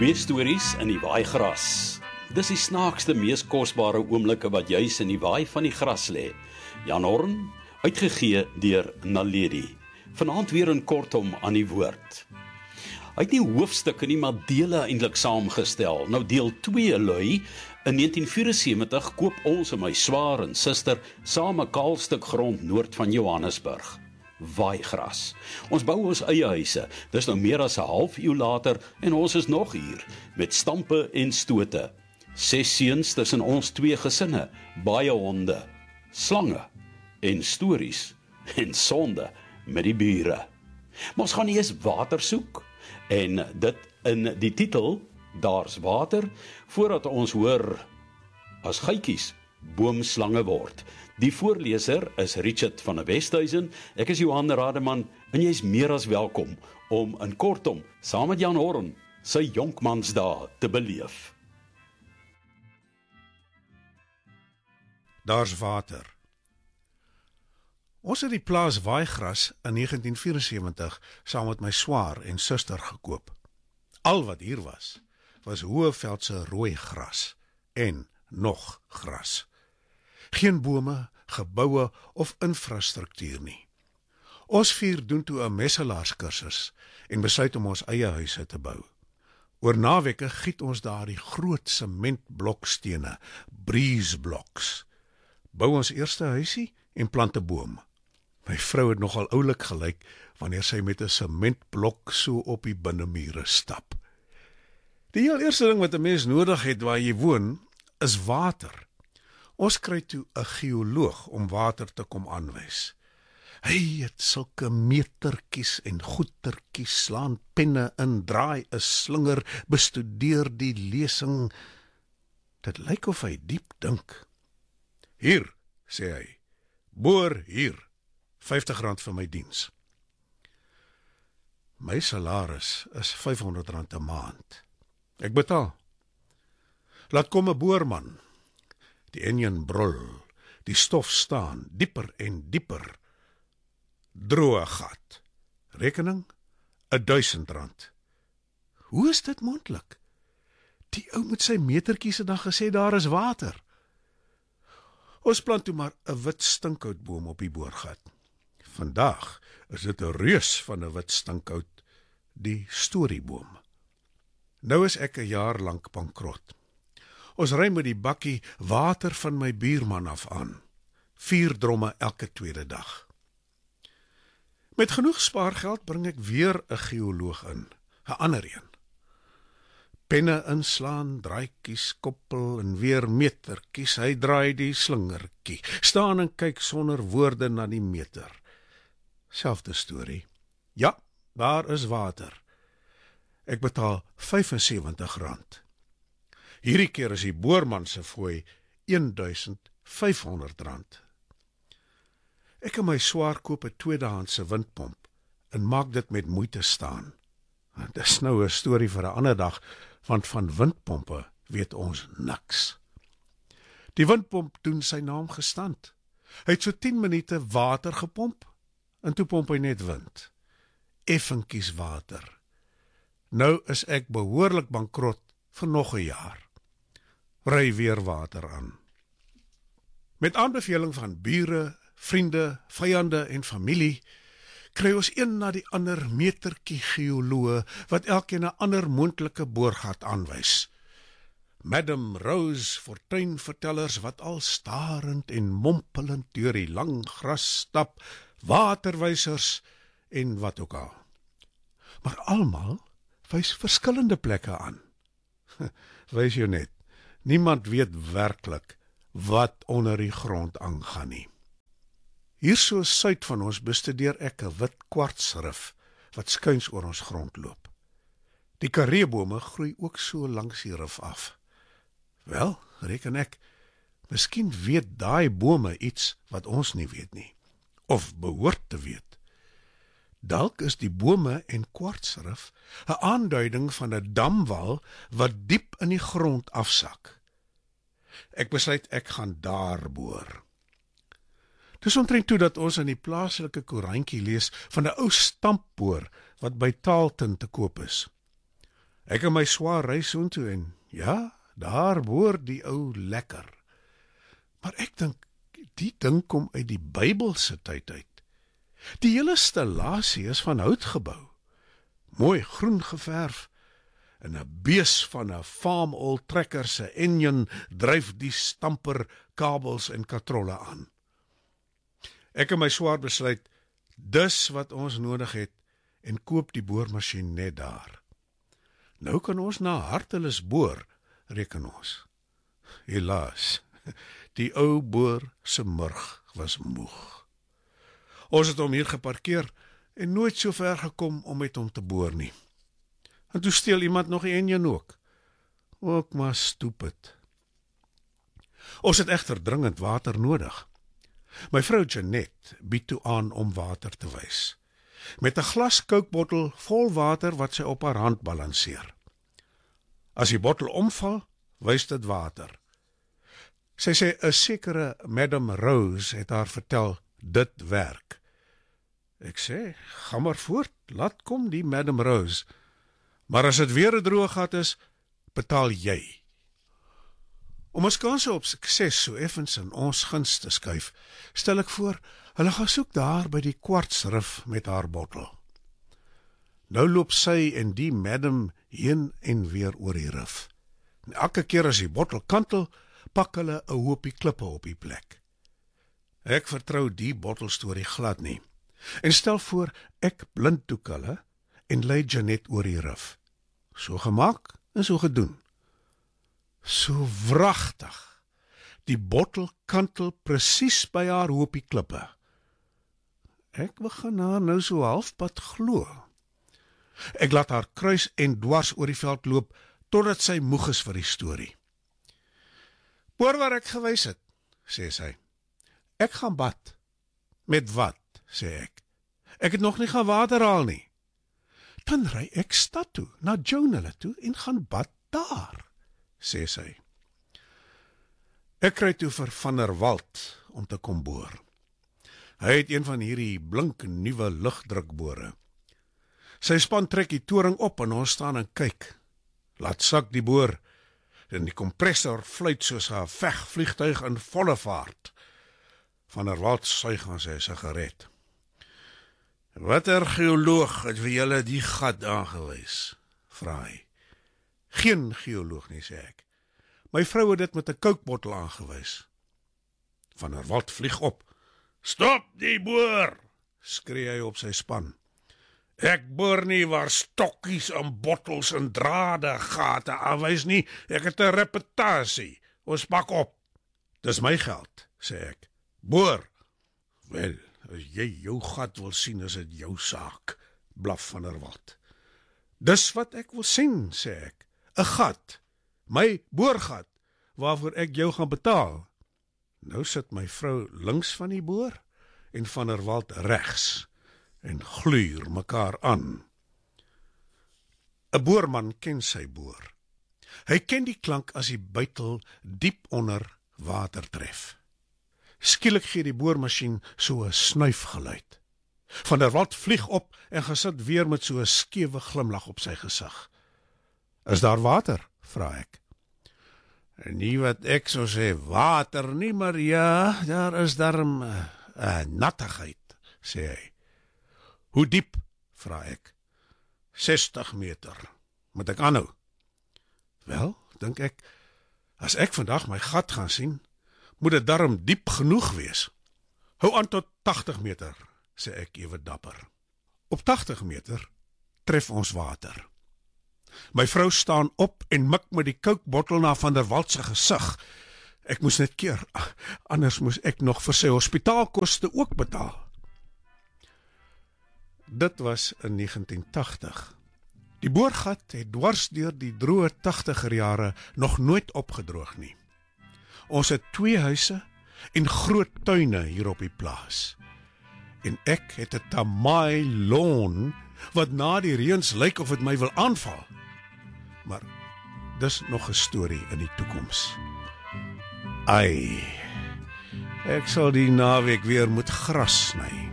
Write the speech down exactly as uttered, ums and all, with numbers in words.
Twee stories in die waaigras. Dis die snaakste, mees kosbare oomblikke wat juis in die waai van die gras lê. Jan Horn, uitgegee deur Naledi. Vanaand weer in kortom aan die woord. Hy het nie hoofstukke nie, maar dele eintlik saamgestel. Nou deel twee lui, in negentien vierensewentig koop ons en my swaar en suster saam 'n kaal stuk grond noord van Johannesburg. Waaigras. Ons bou ons eie huise. Dis nou meer as 'n half eeu later en ons is nog hier met stampe en stote. Ses seuns tussen ons twee gesinne, baie honde, slange en stories en sonde met die bure. Maar ons gaan eers water soek en dit in die titel Daar's water, voordat ons hoor as gytjies boomslange word. Die voorleser is Richard van der Westhuizen, ek is Johan Rademan en jy is meer as welkom om in kortom saam met Jan Horn sy jonkmansdae te beleef. Daar's water. Ons het die plaas Waaigras in negentien vierensewentig saam met my swaar en suster gekoop. Al wat hier was, was Hoëveldse rooi gras en nog gras. Geen bome, geboue of infrastruktuur nie. Ons vier doen toe 'n messelaarskursus en besluit om ons eie huise te bou. Oor naweke giet ons daar die groot sementblokstene, breeze blocks. Bou ons eerste huisie en plant 'n boom. My vrou het nogal oulik gelyk wanneer sy met 'n sementblok so op die binnemure stap. Die heel eerste ding wat 'n mens nodig het waar jy woon, is water. Ons kry toe 'n geoloog om water te kom aanwys. Hy het sulke metertjies en goetertjies, slaan penne in, draai 'n slinger, bestudeer die lesing. Dit lyk of hy diep dink. Hier, sê hy, boor hier, vyftig rand vir my diens. My salaris is vyfhonderd rand 'n maand. Ek betaal. Laat kom 'n boorman. Die enjin brul, die stof staan, dieper en dieper. Droë gat. Rekening? een duisend rand. Hoe is dit moontlik? Die ou met sy metertjies het dan gesê daar is water. Ons plant toe maar 'n wit stinkhoutboom op die boorgat. Vandag is dit 'n reus van 'n wit stinkhout, die storieboom. Nou is ek 'n jaar lank bankrot. Ons ry met die bakkie water van my buurman af aan. Vier dromme elke tweede dag. Met genoeg spaargeld bring ek weer 'n geoloog in, 'n ander een. Penne inslaan, draaikies, koppel en weer metertjies, hy draai die slingertjie, staan en kyk sonder woorde na die meter. Selfde storie. Ja, daar is water. Ek betaal vyfensewentig rand. Hierdie keer is die boorman se fooi een duisend vyfhonderd rand. Ek en my swaar koop 'n tweedehandse windpomp en maak dit met moeite staan. Dis nou 'n storie vir 'n ander dag, want van windpompe weet ons niks. Die windpomp doen sy naam gestand. Hy het so tien minute water gepomp en toe pomp hy net wind. Effenkies water. Nou is ek behoorlik bankrot vir nog 'n jaar. Ry weer water aan. Met aanbeveling van bure, vriende, vyande en familie, kry ons een na die ander metertjie geoloë, wat elkeen 'n ander moontlike boorgat aanwys. Madam Rose fortuinvertellers wat al starend en mompelend deur die lang gras stap, waterwysers en wat ook al. Maar almal wys verskillende plekke aan. Wys jou net, niemand weet werklik wat onder die grond aangaan nie. Hier so suid van ons bestudeer ek 'n wit kwartsrif wat skuins oor ons grond loop. Die kareebome groei ook so langs die rif af. Wel, reken ek, miskien weet daai bome iets wat ons nie weet nie, of behoort te weet. Dalk is die bome en kwartsrif 'n aanduiding van 'n damwal wat diep in die grond afsak. Ek besluit ek gaan daar boor. Dis omtrent toe dat ons in die plaaslike koerantjie lees van 'n ou stampboor wat by Taalton te koop is. Ek en my swaar ry soontoe en ja, daar boor die ou lekker. Maar ek dink, die ding kom uit die Bybelse tyd uit. Die hele stellasie is van hout gebou, mooi groen geverf, en 'n bees van 'n farm-oil trekker se enjin dryf die stamper, kabels en katrolle aan. Ek en my swaar besluit, dis wat ons nodig het, en koop die boormasjien net daar. Nou kan ons na hartelus boor, reken ons. Helaas, die ou boor se murg was moeg. Ons het hom hier geparkeer en nooit so ver gekom om met hom te boor nie. En toe steel iemand nog die enjin ook. Ook maar stupid. Ons het egter dringend water nodig. My vrou Janet bied toe aan om water te wys. Met 'n glas kookbottel vol water wat sy op haar hand balanseer. As die bottel omval, wys dit water. Sy sê 'n sekere Madam Rose het haar vertel dit werk. Ek sê, gaan maar voort, laat kom die Madam Rose. Maar as dit weer 'n droë gat is, betaal jy. Om ons kanse op sukses so effens in ons guns te skuif, stel ek voor, hulle gaan soek daar by die kwartsrif met haar bottel. Nou loop sy en die madam heen en weer oor die rif. En elke keer as die bottel kantel, pak hulle 'n hoopie klippe op die plek. Ek vertrou die bottelstorie glad nie, en stel voor, ek blinddoek hulle, en lei Janet oor die rif. So gemaak en so gedoen. So wragtig. Die bottel kantel presies by haar hoopie klippe. Ek begin haar nou so halfpad glo. Ek laat haar kruis en dwars oor die veld loop, totdat sy moeg is vir die storie. Hoor waar ek gewys het, sê sy. Ek gaan bad. Met wat, sê ek. Ek het nog nie gaan water haal nie. Dan ry ek stad toe, na Joan hulle toe, en gaan bad daar, sê sy. Ek kry toe vir Van der Walt om te kom boor. Hy het een van hierdie blink nuwe lugdrukbore. Sy span trek die toring op en ons staan en kyk. Laat sak die boor, en die kompressor fluit soos 'n vegvliegtuig in volle vaart. Van der Walt suig aan sy sigaret. Watter geoloog het vir julle die gat aangewys? Vra hy. Geen geoloog nie, sê ek. My vrou het dit met 'n kookbottel aangewys. Van der Walt vlieg op. Stop die boor, skree hy op sy span. Ek boor nie waar stokkies en bottels en drade gate aanwys nie, ek het 'n reputasie. Ons pak op. Dis my geld, sê ek. Boor. Wel, as jy jou gat wil sien, is dit jou saak, blaf Van der Walt. Dis wat ek wil sien, sê ek. 'n gat, my boorgat, waarvoor ek jou gaan betaal. Nou sit my vrou links van die boor, en Van der Walt regs, en gluur mekaar aan. 'n Boorman ken sy boor. Hy ken die klank as die buitel diep onder water tref. Skielik gee die boormasjien so 'n snuifgeluid. Van der Walt vlieg op en gesit weer met so 'n skewe glimlag op sy gesig. Is daar water? Vra ek. Nie wat ek sou sê water nie, maar ja, daar is darm 'n uh, nattigheid, sê hy. Hoe diep? Vra ek. sestig meter. Moet ek aanhou? Wel, dink ek, as ek vandag my gat gaan sien, moet dit darm diep genoeg wees. Hou aan tot tagtig meter, sê ek ewe dapper. Op tagtig meter tref ons water. My vrou staan op en mik met die kookbottel na Van der Walt se gesig. Ek moes net keer, anders moes ek nog vir sy hospitaalkoste ook betaal. Dit was in negentien tagtig. Die boorgat het dwars deur die droë tagtiger jare nog nooit opgedroog nie. Ons het twee huise en groot tuine hier op die plaas. En ek het 'n Tamai lawn wat na die reëns lyk of dit my wil aanval. Maar dis nog 'n storie in die toekoms. Ai, ek sal die naweek weer moet gras sny.